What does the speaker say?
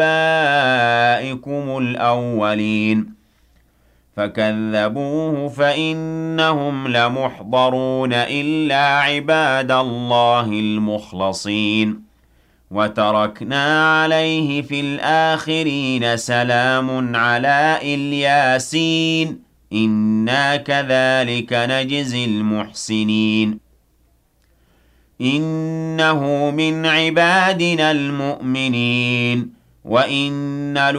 آبائكم الأولين فكذبوه فإنهم لمحضرون إلا عباد الله المخلصين وتركنا عليه في الآخرين سلام على الياسين إنا كذلك نجزي المحسنين إنه من عبادنا المؤمنين وإن